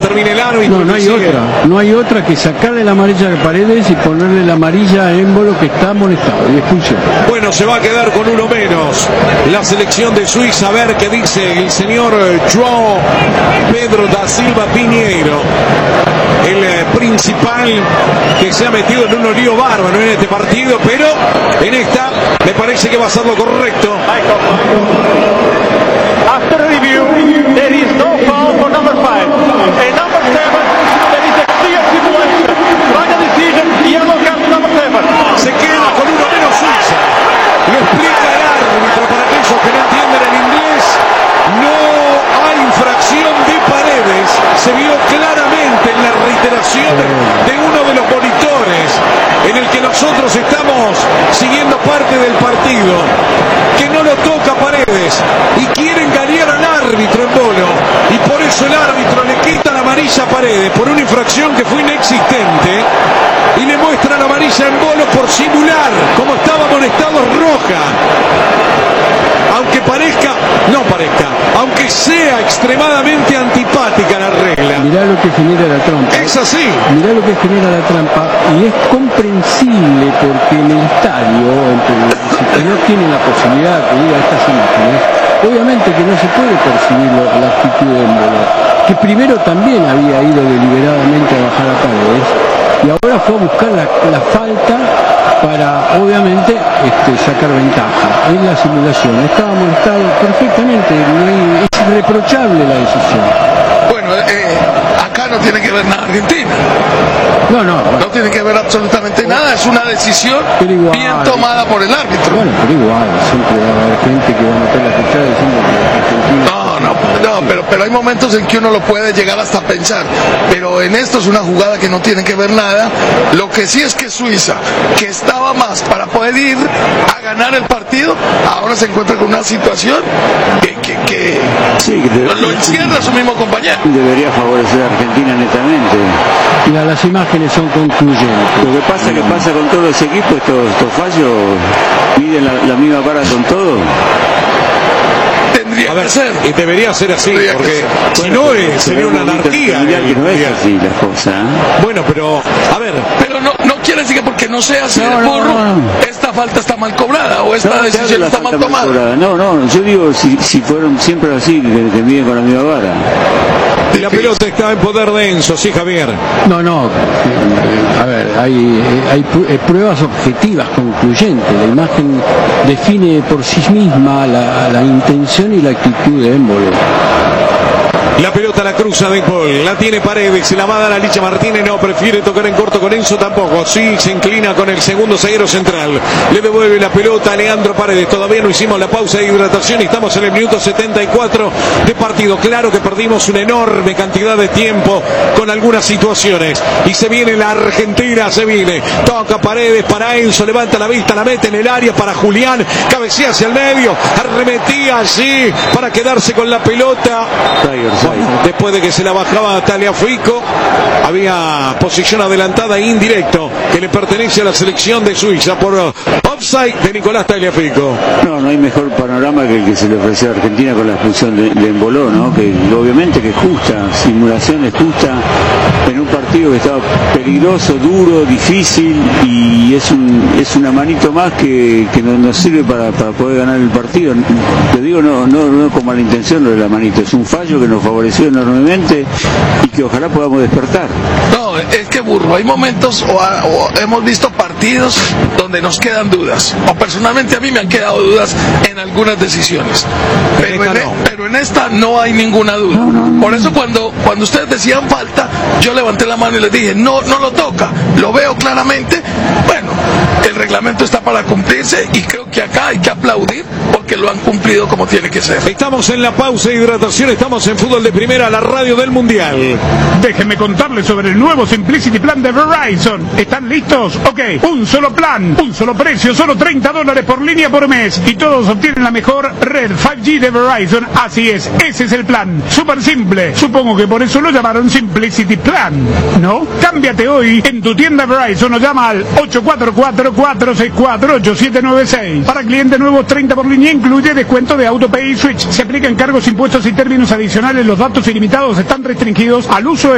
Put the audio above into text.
termine el árbitro. No hay otra que sacarle la amarilla a Paredes y ponerle la amarilla a Embolo, que está amonestado y expulsión. Bueno, se va a quedar con uno menos la selección de Suiza. A ver qué dice el señor João Pedro da Silva Pinheiro, el principal que se ha metido en un lío bárbaro en este partido, pero en esta me parece que va a ser lo correcto. After review, there is no foul for number 5. And number 7, there is a clear situation. Final decision, yellow card number 7. Se queda con uno menos Suiza. Lo explica el árbitro para aquellos que no entienden el inglés. No hay infracción de Paredes. Se vio claramente en la reiteración de uno de los monitores en el que nosotros estamos siguiendo parte del partido, que no lo toca Paredes y quiere engañar al árbitro Embolo, y por eso el árbitro le quita la amarilla a Paredes por una infracción que fue inexistente y le muestra la amarilla a Embolo por simular como estaba amonestado roja. Aunque sea extremadamente antipática la regla. Mirá lo que genera la trampa. Es así. Mirá lo que genera la trampa, y es comprensible porque en el estadio, si no tienen la posibilidad de ir a estas imágenes, obviamente que no se puede percibir la actitud de Embolo, que primero también había ido deliberadamente a bajar a Paredes y ahora fue a buscar la falta para obviamente sacar ventaja en la simulación. Estaba molestado perfectamente, es irreprochable la decisión. Bueno, acá no tiene que ver nada Argentina. No tiene que ver absolutamente nada, es una decisión bien tomada por el árbitro. Bueno, pero igual, siempre va a haber gente que va a meter la cuchara diciendo que Argentina... pero hay momentos en que uno lo puede llegar hasta pensar, pero en esto es una jugada que no tiene que ver nada. Lo que sí es que Suiza, que estaba más para poder ir a ganar el partido, ahora se encuentra con una situación que lo encierra a su mismo compañero. Debería favorecer a Argentina netamente. Mira, las imágenes son concluyentes. Lo que pasa con todos los equipos, estos fallos miden la misma vara con todo. Tendría que ser. Y debería ser así, porque si no sería una anarquía. No es así la cosa. Bueno, pero, a ver. Pero no quiere decir que porque no sea así el burro, esta falta está mal cobrada o esta decisión está mal tomada. No, yo digo, si fueron siempre así, que miden con la misma vara. Y la pelota está en poder de Enzo, sí, Javier. A ver, hay pruebas objetivas concluyentes. La imagen define por sí misma la intención y la actitud de Embolo. La pelota la cruza de Paul, la tiene Paredes, se la va a dar a Licha Martínez, no, prefiere tocar en corto con Enzo tampoco, sí, se inclina con el segundo zaguero central, le devuelve la pelota a Leandro Paredes, todavía no hicimos la pausa de hidratación y estamos en el minuto 74 de partido, claro que perdimos una enorme cantidad de tiempo con algunas situaciones, y se viene la Argentina, toca Paredes para Enzo, levanta la vista, la mete en el área para Julián, cabecea hacia el medio, arremetía así, para quedarse con la pelota. Después de que se la bajaba Tagliafico, había posición adelantada e indirecto que le pertenece a la selección de Suiza por offside de Nicolás Tagliafico. No hay mejor panorama que el que se le ofreció a Argentina con la expulsión de Embolo, ¿no? Que obviamente que es justa, simulación es justa en un partido que estaba peligroso, duro, difícil, y es una manito más que nos sirve para poder ganar el partido. Te digo, no con mala intención lo de la manito, es un fallo que nos favoreció enormemente y que ojalá podamos despertar. No, es que burro, hay momentos o hemos visto partidos donde nos quedan dudas, o personalmente a mí me han quedado dudas en algunas decisiones, pero en esta no hay ninguna duda. Por eso cuando ustedes decían falta, yo levanté la mano y les dije, no lo toca, lo veo claramente. Bueno, el reglamento está para cumplirse y creo que acá hay que aplaudir porque lo han cumplido como tiene que ser. Estamos en la pausa de hidratación, estamos en Fútbol de Primera, la radio del Mundial. Déjenme contarles sobre el nuevo Simplicity Plan de Verizon. ¿Están listos? Ok, un solo plan, un solo precio, solo $30 por línea por mes. Y todos obtienen la mejor red 5G de Verizon. Así es, ese es el plan. Súper simple. Supongo que por eso lo llamaron Simplicity Plan, ¿no? Cámbiate hoy en tu tienda Verizon o llama al 844-464-8796. Para clientes nuevos, 30 por línea, incluye descuento de AutoPay y Switch. Se aplican cargos, impuestos y términos adicionales. Los datos ilimitados están restringidos al uso de